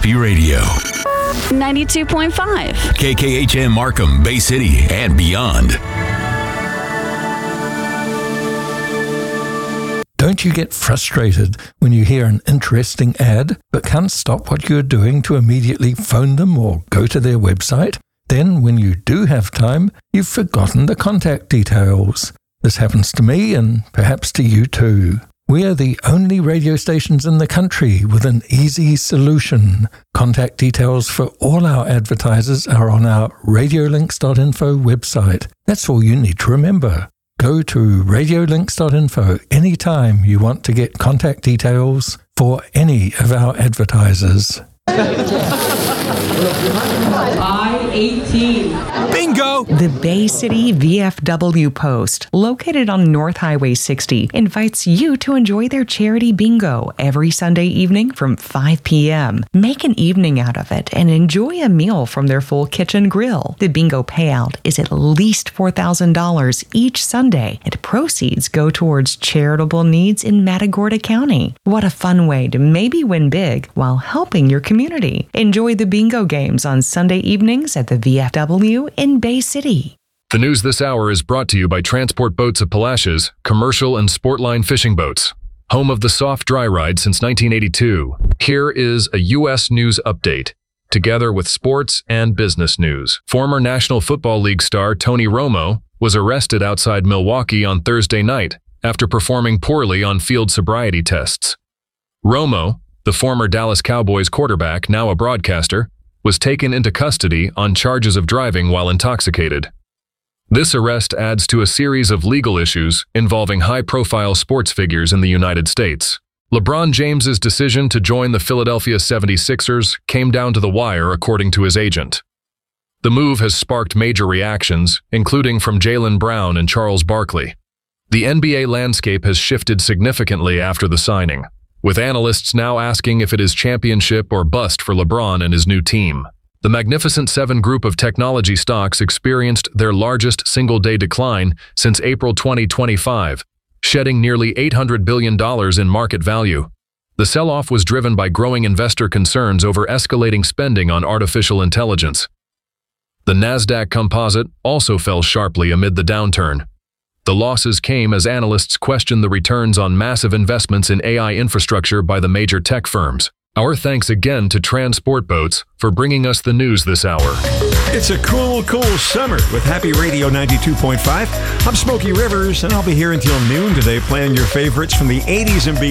Happy Radio. 92.5. KKHM Markham, Bay City, and beyond. Don't you get frustrated when you hear an interesting ad but can't stop what you're doing to immediately phone them or go to their website? Then, when you do have time, you've forgotten the contact details. This happens to me and perhaps to you too. We are the only radio stations in the country with an easy solution. Contact details for all our advertisers are on our radiolinks.info website. That's all you need to remember. Go to radiolinks.info anytime you want to get contact details for any of our advertisers. I-18. Bingo! The Bay City VFW Post, located on North Highway 60, invites you to enjoy their charity bingo every Sunday evening from 5 p.m. Make an evening out of it and enjoy a meal from their full kitchen grill. The bingo payout is at least $4,000 each Sunday, and proceeds go towards charitable needs in Matagorda County. What a fun way to maybe win big while helping your community. Enjoy the bingo games on Sunday evenings at the VFW in Bay City. The news this hour is brought to you by Transport Boats of Palacios, commercial and sportline fishing boats. Home of the soft dry ride since 1982. Here is a U.S. news update, together with sports and business news. Former National Football League star Tony Romo was arrested outside Milwaukee on Thursday night after performing poorly on field sobriety tests. Romo, the former Dallas Cowboys quarterback, now a broadcaster, was taken into custody on charges of driving while intoxicated. This arrest adds to a series of legal issues involving high-profile sports figures in the United States. LeBron James's decision to join the Philadelphia 76ers came down to the wire, according to his agent. The move has sparked major reactions, including from Jaylen Brown and Charles Barkley. The NBA landscape has shifted significantly after the signing, with analysts now asking if it is championship or bust for LeBron and his new team. The Magnificent Seven group of technology stocks experienced their largest single-day decline since April 2025, shedding nearly $800 billion in market value. The sell-off was driven by growing investor concerns over escalating spending on artificial intelligence. The Nasdaq Composite also fell sharply amid the downturn. The losses came as analysts questioned the returns on massive investments in AI infrastructure by the major tech firms. Our thanks again to Transport Boats for bringing us the news this hour. It's a cool summer with Happy Radio 92.5. I'm Smokey Rivers, and I'll be here until noon today playing your favorites from the 80s and beyond.